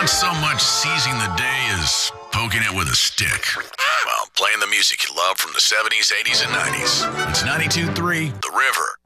not so much seizing the day as poking it with a stick. Well, playing the music you love from the 70s, 80s, and 90s. It's 92.3 The River.